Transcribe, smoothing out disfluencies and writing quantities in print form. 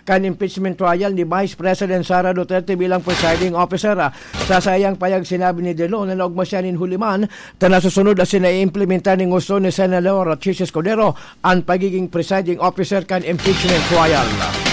kan impeachment trial ni Vice President Sara Duterte bilang presiding officer. Sa sayang payag sinabi ni Delo na naugma siya nin huliman ta nasusunod as sina-implementa ning gusto ni Senador Chis Escudero ang pagiging presiding officer kan impeachment trial.